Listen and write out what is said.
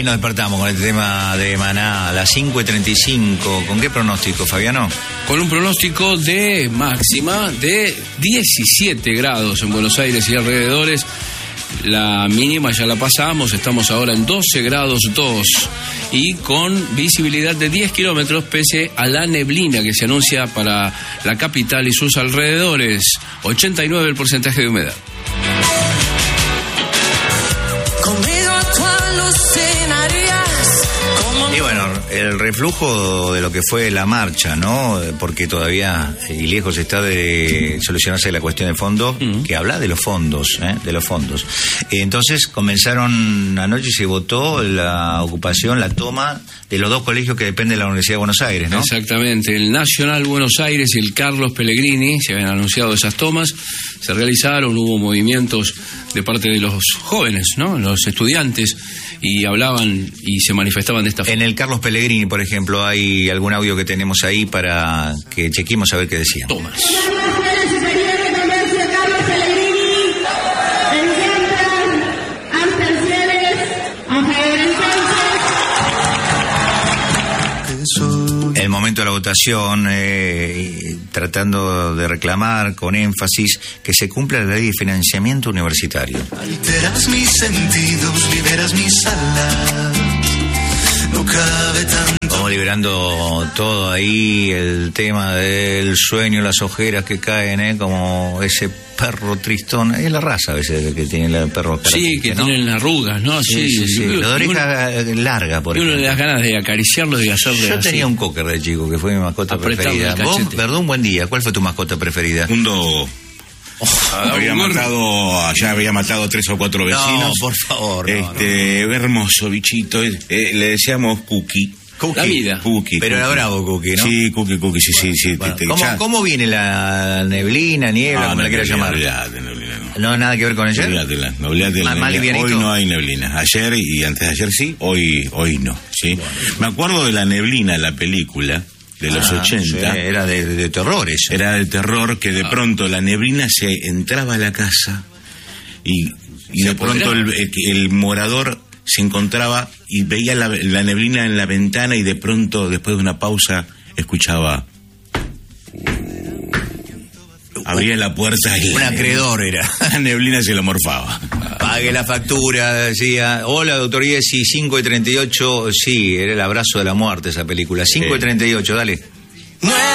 Ahí nos despertamos con el tema de Maná a las 5:35. ¿Con qué pronóstico, Fabiano? Con un pronóstico de máxima de 17 grados en Buenos Aires y alrededores. La mínima ya la pasamos, estamos ahora en 12 grados 2 y con visibilidad de 10 kilómetros pese a la neblina que se anuncia para la capital y sus alrededores. 89 el porcentaje de humedad. Y bueno, el reflujo de lo que fue la marcha, ¿no? Porque todavía y lejos está de solucionarse la cuestión de fondo, que habla de los fondos, de los fondos. Entonces comenzaron anoche y se votó la ocupación, la toma de los dos colegios que dependen de la Universidad de Buenos Aires, ¿no? Exactamente, el Nacional Buenos Aires y el Carlos Pellegrini, se habían anunciado esas tomas, se realizaron, hubo movimientos de parte de los jóvenes, ¿no? Los estudiantes, y hablaban y se manifestaban de esta forma. En el Carlos Pellegrini, por ejemplo, hay algún audio que tenemos ahí para que chequemos a ver qué decían. Tomas. El momento de la votación, tratando de reclamar con énfasis que se cumpla la ley de financiamiento universitario. Alteras mis sentidos, liberas mis alas, no cabe tanto. Vamos liberando todo ahí, el tema del sueño, las ojeras que caen, como ese perro tristón. Es la raza a veces que tiene el perro. Sí, que ¿no? Tienen arrugas, ¿no? Sí. La oreja larga, por ejemplo. Y uno le das ganas de acariciarlo y hacerle. Yo así. tenía un cocker de chico que fue mi mascota preferida. Vos, perdón, buen día. ¿Cuál fue tu mascota preferida? Había matado 3 o 4 vecinos. No, por favor. Hermoso bichito. Le decíamos Cookie. La vida. Cookie. Pero era bravo Cookie, ¿no? Sí, Cookie, sí. Bueno, ¿Cómo viene la neblina, niebla, como la quieras llamar? Neblina, no. ¿Nada que ver con ayer? Olvídate. Hoy no hay neblina. Ayer y antes de ayer sí, hoy no. ¿sí? Bueno, me acuerdo de la neblina, la película de los 80. Sí, era de terror eso. Era de terror que de pronto la neblina se entraba a la casa y de pronto el morador se encontraba y veía la neblina en la ventana y de pronto, después de una pausa, escuchaba... abría la puerta y... Un acreedor era. La neblina se lo morfaba. Pague la factura, decía. Hola, doctor Iesi, 5:38. Sí, era el abrazo de la muerte esa película. 5:38, dale.